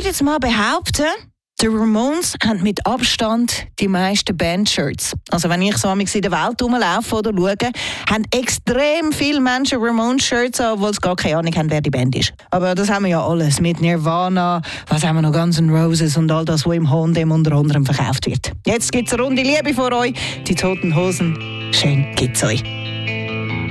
würde jetzt mal behaupten, die Ramones haben mit Abstand die meisten Bandshirts. Also wenn ich so in der Welt rumlaufe oder schaue, haben extrem viele Menschen Ramones-Shirts an, obwohl sie gar keine Ahnung haben, wer die Band ist. Aber das haben wir ja alles. Mit Nirvana, was haben wir noch, Guns N' Roses und all das, was im H&M unter anderem verkauft wird. Jetzt gibt es eine Runde Liebe vor euch. Die Toten Hosen. Schön gibt's euch.